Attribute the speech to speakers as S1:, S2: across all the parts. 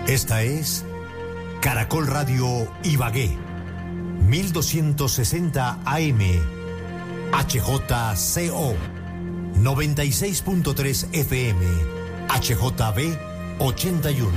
S1: Esta es Caracol Radio Ibagué, 1260 AM, HJCO, 96.3 FM, HJB 81.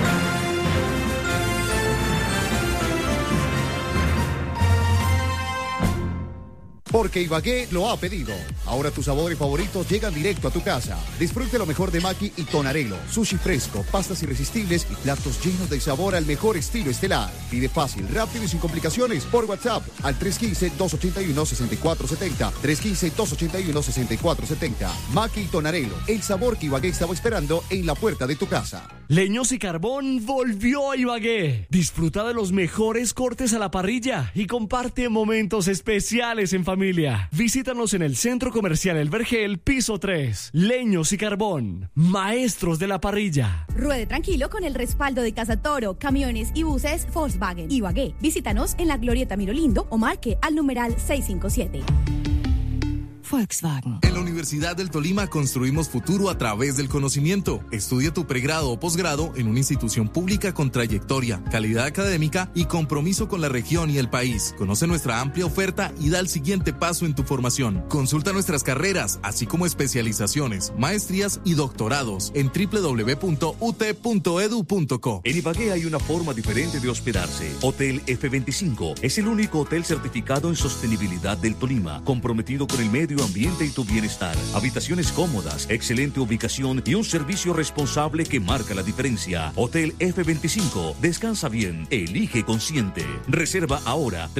S2: Porque Ibagué lo ha pedido. Ahora tus sabores favoritos llegan directo a tu casa. Disfrute lo mejor de Maki y Tonarelo. Sushi fresco, pastas irresistibles y platos llenos de sabor al mejor estilo estelar. Pide fácil, rápido y sin complicaciones por WhatsApp al 315-281-6470. 315-281-6470. Maki y Tonarelo, el sabor que Ibagué estaba esperando en la puerta de tu casa.
S3: Leños y Carbón volvió a Ibagué. Disfruta de los mejores cortes a la parrilla y comparte momentos especiales en familia. Visítanos en el Centro Comercial El Vergel, piso 3. Leños y Carbón, maestros de la parrilla.
S4: Ruede tranquilo con el respaldo de Casa Toro, camiones y buses Volkswagen Ibagué. Visítanos en la Glorieta Mirolindo o marque al numeral 657.
S5: Volkswagen. En la Universidad del Tolima construimos futuro a través del conocimiento. Estudia tu pregrado o posgrado en una institución pública con trayectoria, calidad académica y compromiso con la región y el país. Conoce nuestra amplia oferta y da el siguiente paso en tu formación. Consulta nuestras carreras, así como especializaciones, maestrías y doctorados en www.ut.edu.co.
S6: En Ibagué hay una forma diferente de hospedarse. Hotel F25 es el único hotel certificado en sostenibilidad del Tolima, comprometido con el medio ambiente y tu bienestar. Habitaciones cómodas, excelente ubicación y un servicio responsable que marca la diferencia. Hotel F25. Descansa bien, elige consciente. Reserva ahora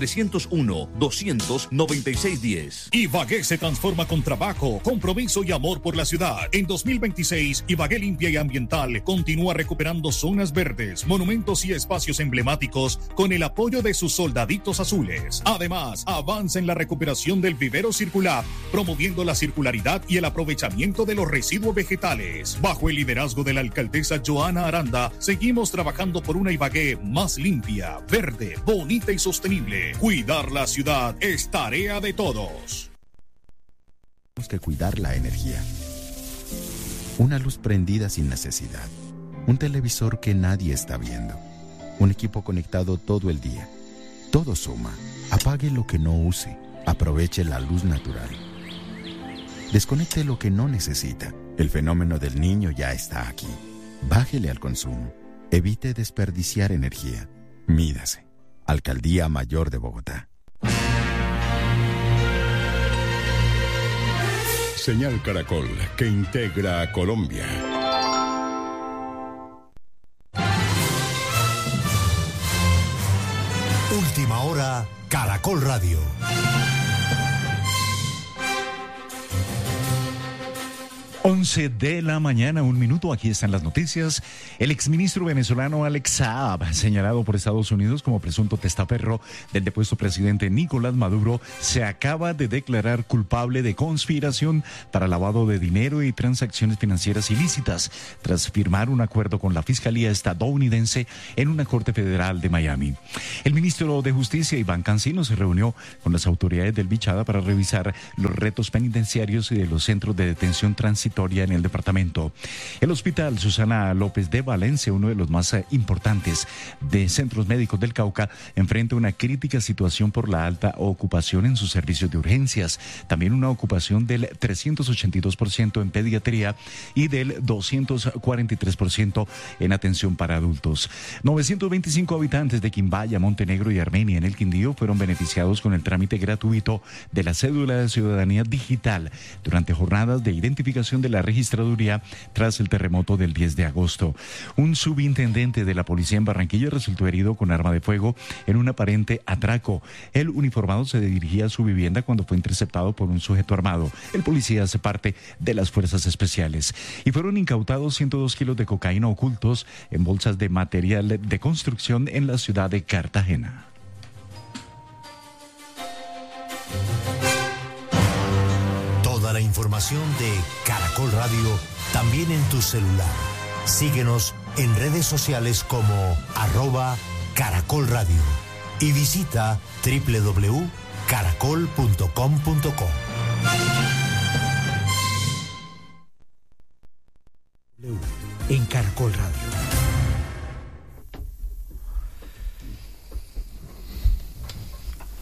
S6: 301-200-9610.
S7: Ibagué se transforma con trabajo, compromiso y amor por la ciudad. En 2026, Ibagué Limpia y Ambiental continúa recuperando zonas verdes, monumentos y espacios emblemáticos con el apoyo de sus soldaditos azules. Además, avanza en la recuperación del vivero circular, promoviendo la circularidad y el aprovechamiento de los residuos vegetales. Bajo el liderazgo de la alcaldesa Joana Aranda, seguimos trabajando por una Ibagué más limpia, verde, bonita y sostenible. Cuidar la ciudad es tarea de todos.
S8: Tenemos que cuidar la energía. Una luz prendida sin necesidad. Un televisor que nadie está viendo. Un equipo conectado todo el día. Todo suma. Apague lo que no use. Aproveche la luz natural. Desconecte lo que no necesita. El fenómeno del niño ya está aquí. Bájele al consumo. Evite desperdiciar energía. Mídase. Alcaldía Mayor de Bogotá.
S9: Señal Caracol, que integra a Colombia.
S1: Última hora, Caracol Radio.
S10: 11 de la mañana, 1 minuto, aquí están las noticias. El exministro venezolano Alex Saab, señalado por Estados Unidos como presunto testaferro del depuesto presidente Nicolás Maduro, se acaba de declarar culpable de conspiración para lavado de dinero y transacciones financieras ilícitas, tras firmar un acuerdo con la Fiscalía estadounidense en una corte federal de Miami. El ministro de Justicia, Iván Cancino, se reunió con las autoridades del Bichada para revisar los retos penitenciarios y de los centros de detención transitoria en el departamento. El hospital Susana López de Valencia, uno de los más importantes de centros médicos del Cauca, enfrenta una crítica situación por la alta ocupación en sus servicios de urgencias, también una ocupación del 382% en pediatría y del 243% en atención para adultos. 925 habitantes de Quimbaya, Montenegro y Armenia en el Quindío fueron beneficiados con el trámite gratuito de la cédula de ciudadanía digital durante jornadas de identificación de la registraduría tras el terremoto del 10 de agosto. Un subintendente de la policía en Barranquilla resultó herido con arma de fuego en un aparente atraco. El uniformado se dirigía a su vivienda cuando fue interceptado por un sujeto armado. El policía hace parte de las fuerzas especiales. Y fueron incautados 102 kilos de cocaína ocultos en bolsas de material de construcción en la ciudad de Cartagena.
S1: Toda la información de Caracol Radio también en tu celular. Síguenos en redes sociales como @Caracol Radio y visita www.caracol.com.co.
S11: 'En Caracol Radio.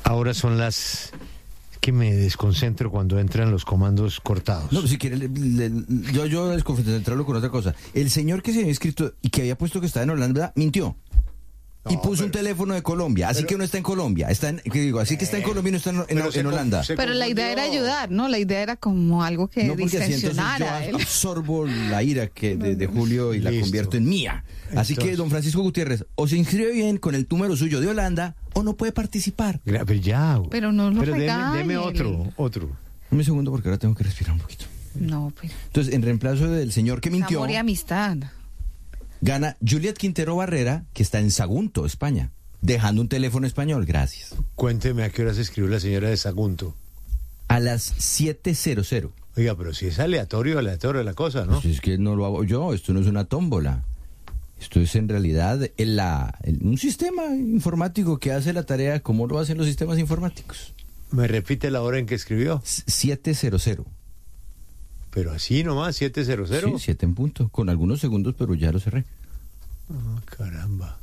S11: Ahora son las... que me desconcentro cuando entran los comandos cortados.
S12: No, si quiere, yo desconcentrarlo con otra cosa. El señor que se había inscrito y que había puesto que estaba en Holanda, mintió. Y puso un teléfono de Colombia, así que no está en Colombia, así que está en Colombia y no está en Holanda.
S13: Pero la idea era ayudar, ¿no? La idea era como algo que distensionara.
S12: Yo absorbo la ira de Julio y la convierto en mía. Así que, don Francisco Gutiérrez, o se inscribe bien con el número suyo de Holanda, o no puede participar.
S13: Pero no lo regañe.
S11: Deme otro.
S12: Un segundo, porque ahora tengo que respirar un poquito.
S13: No, pero...
S12: Entonces, en reemplazo del señor que mintió...
S13: Amor y amistad.
S12: Gana Juliet Quintero Barrera, que está en Sagunto, España, dejando un teléfono español. Gracias.
S11: Cuénteme a qué hora se escribió la señora de Sagunto.
S12: A las 7:00.
S11: Oiga, pero si es aleatorio la cosa, ¿no?
S12: Pues es que no lo hago yo, esto no es una tómbola. Esto es en realidad un sistema informático que hace la tarea como lo hacen los sistemas informáticos.
S11: ¿Me repite la hora en que escribió?
S12: 7:00.
S11: Pero así nomás, 7:00.
S12: Sí, 7 en punto, con algunos segundos, pero ya lo cerré.
S11: Oh, caramba.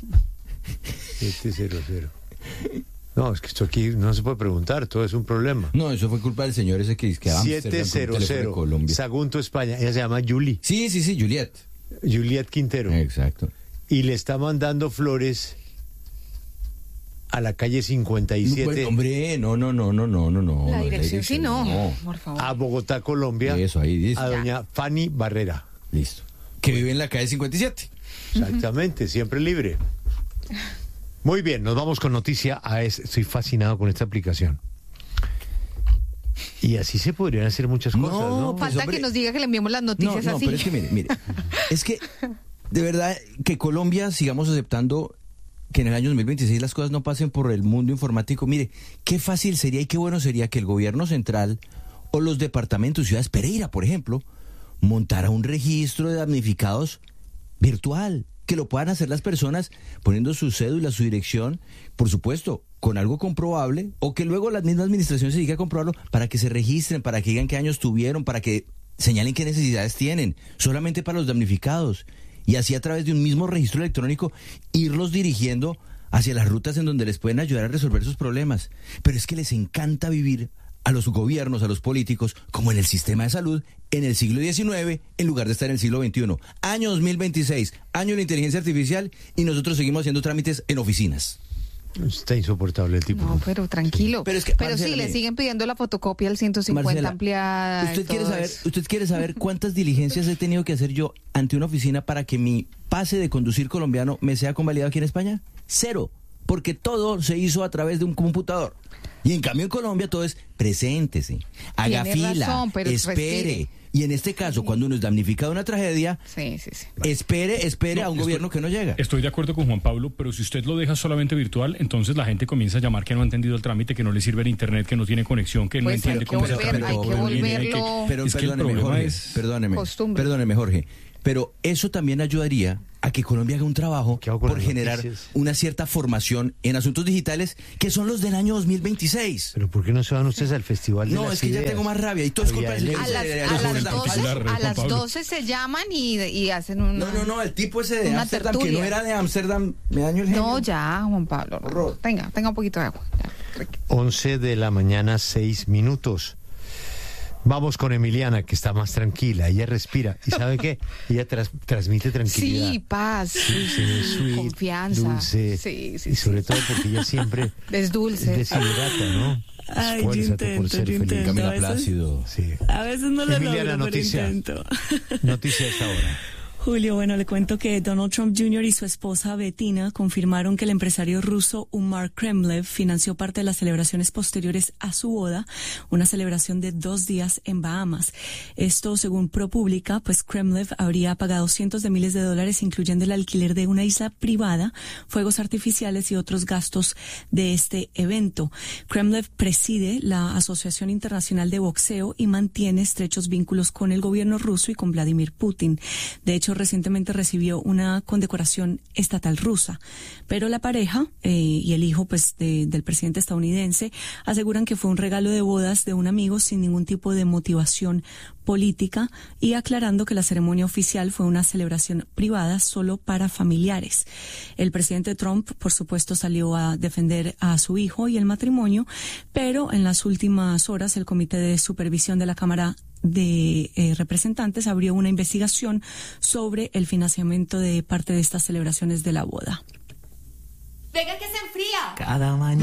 S11: 7:00. No, es que esto aquí no se puede preguntar, todo es un problema.
S12: No, eso fue culpa del señor ese que
S11: 7:00, Sagunto, España. Ella se llama Julie.
S12: Sí, Juliet.
S11: Juliet Quintero.
S12: Exacto.
S11: Y le está mandando flores a la calle 57.
S12: Bueno, hombre, no.
S13: La dirección sí no, por favor.
S11: A Bogotá, Colombia.
S12: Eso, ahí dice.
S11: A doña Fanny Barrera.
S12: Listo. Que vive en la calle 57.
S11: Exactamente, siempre libre. Muy bien, nos vamos con noticia Estoy fascinado con esta aplicación. Y así se podrían hacer muchas cosas, ¿no?
S13: Falta pues, que nos diga que le enviemos las noticias así.
S12: No, pero es que mire. Es que, de verdad, que Colombia sigamos aceptando que en el año 2026 las cosas no pasen por el mundo informático. Mire, qué fácil sería y qué bueno sería que el gobierno central o los departamentos, Ciudades Pereira, por ejemplo, montara un registro de damnificados virtual, que lo puedan hacer las personas poniendo su cédula, su dirección, por supuesto, con algo comprobable, o que luego la misma administración se dedique a comprobarlo para que se registren, para que digan qué años tuvieron, para que señalen qué necesidades tienen, solamente para los damnificados. Y así a través de un mismo registro electrónico irlos dirigiendo hacia las rutas en donde les pueden ayudar a resolver sus problemas. Pero es que les encanta vivir a los gobiernos, a los políticos, como en el sistema de salud en el siglo XIX, en lugar de estar en el siglo XXI. Año 2026, año de la inteligencia artificial, y nosotros seguimos haciendo trámites en oficinas.
S11: Está insoportable el tipo.
S13: No, pero tranquilo.
S12: Sí.
S13: Pero sí, le siguen pidiendo la fotocopia al 150
S12: Marcela,
S13: ampliada.
S12: ¿Usted quiere saber cuántas diligencias he tenido que hacer yo ante una oficina para que mi pase de conducir colombiano me sea convalidado aquí en España? 0, porque todo se hizo a través de un computador. Y en cambio en Colombia todo es preséntese, haga fila, espere. Y en este caso, cuando uno es damnificado de una tragedia, espere a un gobierno que no llega.
S14: Estoy de acuerdo con Juan Pablo, pero si usted lo deja solamente virtual, entonces la gente comienza a llamar que no ha entendido el trámite, que no le sirve el internet, que no tiene conexión, que no entiende cómo se tramita.
S13: Hay que volverlo.
S12: Pero es que el problema es... Perdóneme, Jorge. Pero eso también ayudaría a que Colombia haga un trabajo por generar una cierta formación en asuntos digitales que son los del año 2026.
S11: ¿Pero por qué no se van ustedes al festival de las
S12: es que
S11: ideas?
S12: ya tengo más rabia y todo es culpa del señor.
S13: A las 12 se llaman y hacen una...
S12: No, el tipo ese de Ámsterdam, que no era de Ámsterdam, me daño el genio.
S13: No, ya, Juan Pablo. Tenga un poquito de agua.
S11: 11 de la mañana, 6 minutos. Vamos con Emiliana, que está más tranquila. Ella respira. ¿Y sabe qué? Ella transmite tranquilidad.
S13: Sí, paz.
S11: Sweet,
S13: confianza.
S11: Dulce.
S13: Sí.
S11: Y sobre todo porque ella siempre...
S13: Es dulce.
S11: Deshidrata, ¿no?
S15: Ay, yo intento.
S12: Camila Plácido.
S11: Sí.
S15: A veces no lo
S11: Emiliana,
S15: logro, pero intento.
S11: Noticia a esta hora.
S15: Julio, bueno, le cuento que Donald Trump Jr. y su esposa Bettina confirmaron que el empresario ruso Umar Kremlev financió parte de las celebraciones posteriores a su boda, una celebración de 2 días en Bahamas. Esto, según ProPublica, pues Kremlev habría pagado cientos de miles de dólares, incluyendo el alquiler de una isla privada, fuegos artificiales y otros gastos de este evento. Kremlev preside la Asociación Internacional de Boxeo y mantiene estrechos vínculos con el gobierno ruso y con Vladimir Putin. De hecho, recientemente recibió una condecoración estatal rusa, pero la pareja y el hijo pues del presidente estadounidense aseguran que fue un regalo de bodas de un amigo sin ningún tipo de motivación política, y aclarando que la ceremonia oficial fue una celebración privada solo para familiares. El presidente Trump, por supuesto, salió a defender a su hijo y el matrimonio, pero en las últimas horas el Comité de Supervisión de la Cámara de Representantes abrió una investigación sobre el financiamiento de parte de estas celebraciones de la boda.
S16: Venga que se enfría.
S17: Cada mañana